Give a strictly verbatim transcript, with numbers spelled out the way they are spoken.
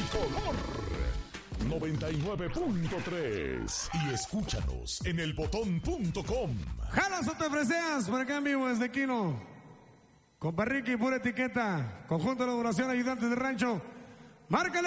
color. noventa y nueve punto tres. Y escúchanos en el botón punto com. Jalas o te freseas, por acá en vivo desde Quino. Con Barriqui, pura etiqueta. Conjunto de elaboración, ayudantes de rancho. Márcale.